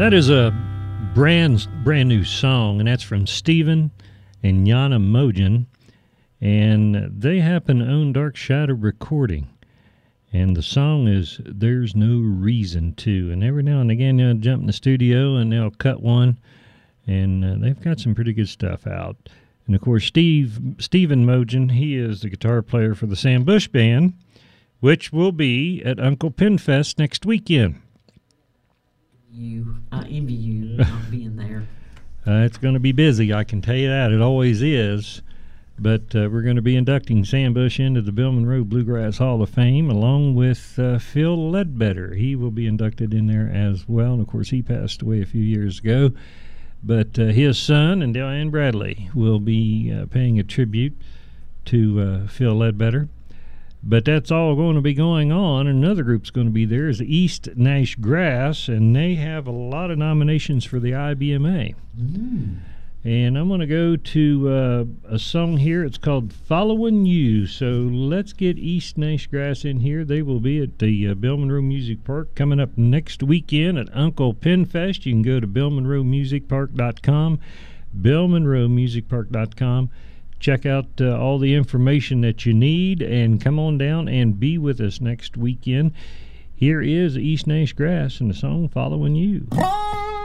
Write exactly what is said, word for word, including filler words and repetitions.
That is a brand brand new song, and that's from Stephen and Yana Mogen, and they happen to own Dark Shadow Recording. And the song is There's No Reason To. And every now and again they'll jump in the studio and they'll cut one, and uh, they've got some pretty good stuff out. And of course, Steve Stephen Mogen, he is the guitar player for the Sam Bush Band, which will be at Uncle Pinfest next weekend. You, I envy you not being there. Uh, it's going to be busy, I can tell you that. It always is. But uh, we're going to be inducting Sam Bush into the Bill Monroe Bluegrass Hall of Fame, along with uh, Phil Ledbetter. He will be inducted in there as well. And, of course, he passed away a few years ago. But uh, his son and Diane Bradley will be uh, paying a tribute to uh, Phil Ledbetter. But that's all going to be going on. Another group's going to be there is East Nash Grass, and they have a lot of nominations for the I B M A. Mm. And I'm going to go to uh, a song here. It's called Following You. So let's get East Nash Grass in here. They will be at the uh, Bill Monroe Music Park coming up next weekend at Uncle Pinfest. You can go to bill monroe music park dot com, bill monroe music park dot com. Check out uh, all the information that you need and come on down and be with us next weekend. Here is East Nash Grass and the song Following You.